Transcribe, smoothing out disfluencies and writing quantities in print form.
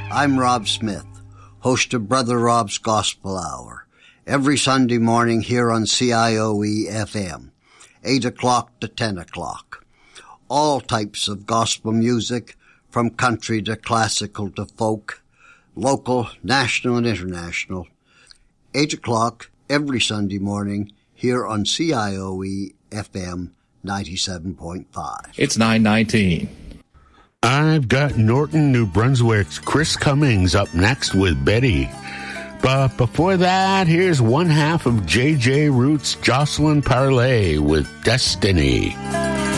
I'm Rob Smith, host of Brother Rob's Gospel Hour, every Sunday morning here on CIOE FM, 8 o'clock to 10 o'clock. All types of gospel music, from country to classical to folk, local, national, and international. 8 o'clock every Sunday morning here on CIOE FM 97.5. It's 9:19. I've got Norton, New Brunswick's Chris Cummings up next with Betty. But before that, here's one half of J.J. Root's Jocelyn Parlay with Destiny.